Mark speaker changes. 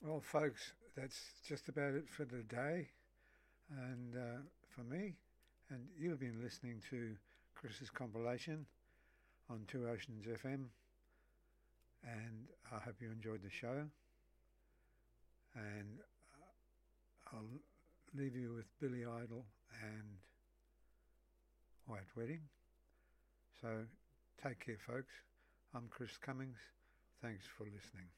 Speaker 1: Well, folks, that's just about it for today, and for me. And you've been listening to Chris's compilation on Two Oceans FM, and I hope you enjoyed the show. And I'll leave you with Billy Idol and White Wedding. So take care, folks. I'm Chris Cummings. Thanks for listening.